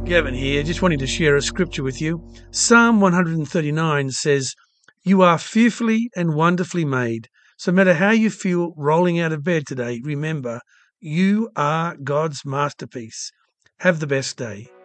Gavin here, just wanting to share a scripture with you. Psalm 139 says, "You are fearfully and wonderfully made." So no matter how you feel rolling out of bed today, remember, you are God's masterpiece. Have the best day.